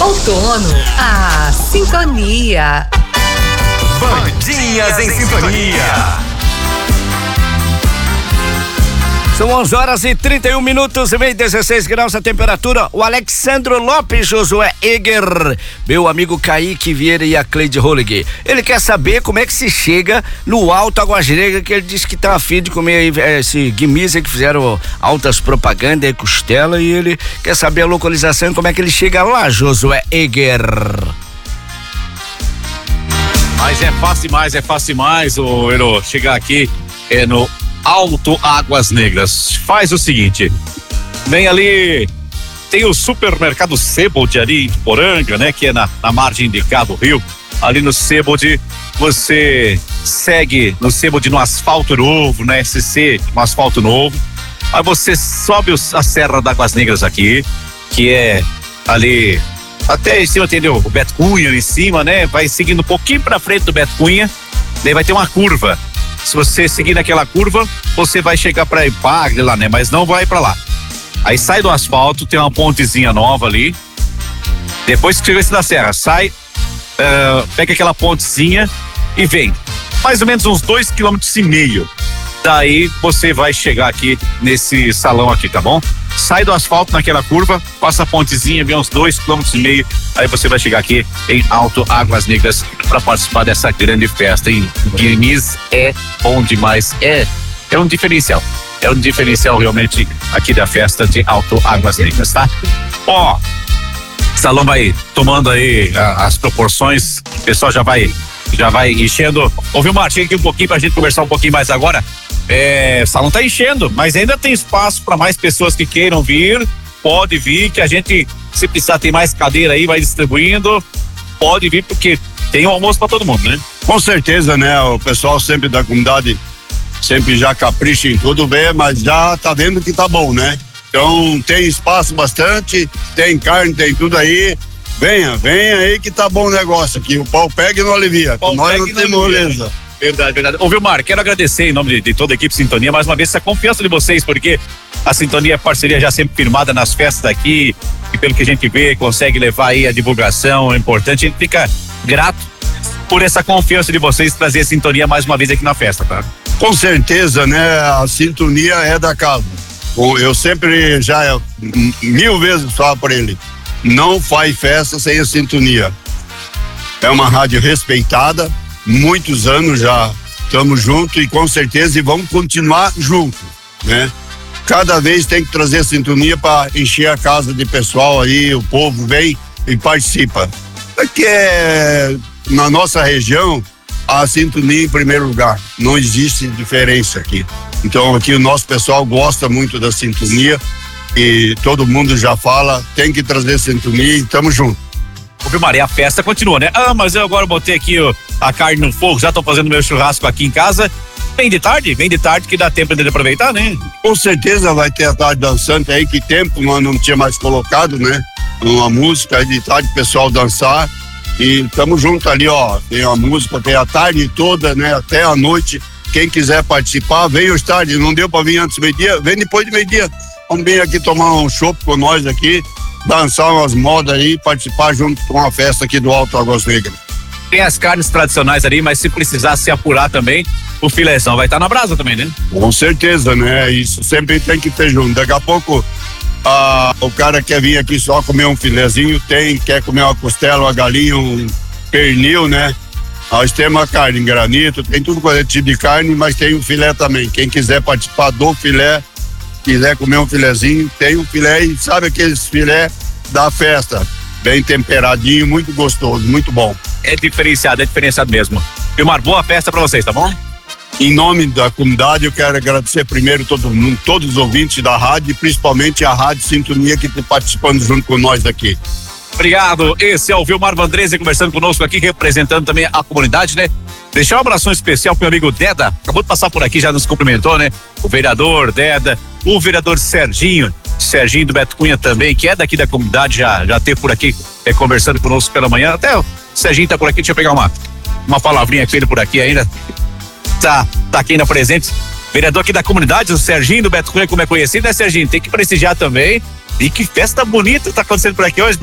Outono, a sintonia. Bandinhas em Sintonia. São 11h31, e meio 16 graus a temperatura. O Alexandro Lopes, Josué Eger, meu amigo Kaique Vieira e a Cleide Hollig. Ele quer saber como é que se chega no Alto Águas Negras, que ele disse que tá afim de comer esse guimisa que fizeram altas propagandas, costela, e ele quer saber a localização e como é que ele chega lá, Josué Eger. Mas é fácil mais, ô Ero, chegar aqui no Alto Águas Negras. Faz o seguinte, vem ali, tem o supermercado Sebold ali em Poranga, né? Que é na margem de Cabo Rio. Ali no Sebold, você segue no Sebold no asfalto novo, na SC, no asfalto novo. Aí você sobe a Serra das Águas Negras aqui, que é ali, até em cima, entendeu? O Beto Cunha ali em cima, né? Vai seguindo um pouquinho pra frente do Beto Cunha, daí vai ter uma curva. Se você seguir naquela curva, você vai chegar para Ipagre lá, né? Mas não vai para lá. Aí sai do asfalto, tem uma pontezinha nova ali. Depois que chega da serra, sai, pega aquela pontezinha e vem. Mais ou menos uns 2,5 km. Daí você vai chegar aqui nesse salão aqui, tá bom? Sai do asfalto naquela curva, passa a pontezinha, vem uns 2,5 km. Aí você vai chegar aqui em Alto Águas Negras para participar dessa grande festa. Em Guinis é bom demais, é um diferencial. É um diferencial realmente aqui da festa de Alto Águas Negras, tá? Ó, o salão vai tomando aí as proporções, o pessoal já vai enchendo. Ô Vilmar, chega aqui um pouquinho pra gente conversar um pouquinho mais agora. O salão tá enchendo, mas ainda tem espaço para mais pessoas que queiram vir. Pode vir, que a gente, se precisar, tem mais cadeira aí, vai distribuindo. Pode vir, porque tem um almoço para todo mundo, né? Com certeza, né? O pessoal sempre da comunidade sempre já capricha em tudo bem, mas já tá vendo que tá bom, né? Então tem espaço bastante, tem carne, tem tudo aí. Venha aí que tá bom o negócio aqui. O pau pega e não alivia. Nós não temos moleza. Verdade. Ô Vilmar, quero agradecer em nome de toda a equipe Sintonia mais uma vez essa confiança de vocês, porque a Sintonia é parceria já sempre firmada nas festas aqui, e pelo que a gente vê, consegue levar aí a divulgação, é importante, a gente fica grato por essa confiança de vocês trazer a Sintonia mais uma vez aqui na festa, tá? Com certeza, né? A Sintonia é da casa. Eu sempre já 1000 vezes falo para ele, não faz festa sem a Sintonia. É uma rádio respeitada, muitos anos já estamos juntos e com certeza vamos continuar juntos, né? Cada vez tem que trazer a Sintonia para encher a casa de pessoal aí, o povo vem e participa. Porque na nossa região a Sintonia em primeiro lugar, não existe diferença aqui. Então aqui o nosso pessoal gosta muito da Sintonia e todo mundo já fala, tem que trazer Sintonia e estamos juntos. Ô Vilmar, e a festa continua, né? Mas eu agora botei aqui a carne no fogo, já tô fazendo meu churrasco aqui em casa. Vem de tarde que dá tempo de aproveitar, né? Com certeza vai ter a tarde dançante aí, que tempo nós não tinha mais colocado, né? Uma música aí de tarde, o pessoal dançar. E estamos juntos ali, ó. Tem a música, tem a tarde toda, né? Até a noite. Quem quiser participar, vem hoje tarde. Não deu pra vir antes do meio-dia? Vem depois do meio-dia. Vamos vir aqui tomar um chopp com nós aqui, dançar umas modas aí, participar junto com a festa aqui do Alto Águas Negras. Tem as carnes tradicionais ali, mas se precisar se apurar também, o filézão vai estar na brasa também, né? Com certeza, né? Isso sempre tem que ter junto. Daqui a pouco o cara quer vir aqui só comer um filezinho, quer comer uma costela, uma galinha, um pernil, né? Nós temos a carne em granito, tem tudo quanto é tipo de carne, mas tem o filé também. Quem quiser participar do filé, quiser comer um filezinho, tem um filé e sabe aqueles filé da festa, bem temperadinho, muito gostoso, muito bom. É diferenciado mesmo. Vilmar, boa festa pra vocês, tá bom? Em nome da comunidade, eu quero agradecer primeiro todo mundo, todos os ouvintes da rádio, e principalmente a Rádio Sintonia que está participando junto com nós aqui. Obrigado. Esse é o Vilmar Vandrese conversando conosco aqui, representando também a comunidade, né? Deixar um abração especial pro meu amigo Deda, acabou de passar por aqui, já nos cumprimentou, né? O vereador Deda, o vereador Serginho do Beto Cunha também, que é daqui da comunidade, já esteve por aqui conversando conosco pela manhã. Até o Serginho tá por aqui, deixa eu pegar uma palavrinha com ele por aqui ainda. Tá aqui ainda presente. Vereador aqui da comunidade, o Serginho do Beto Cunha, como é conhecido, né, Serginho? Tem que prestigiar também. E que festa bonita tá acontecendo por aqui hoje.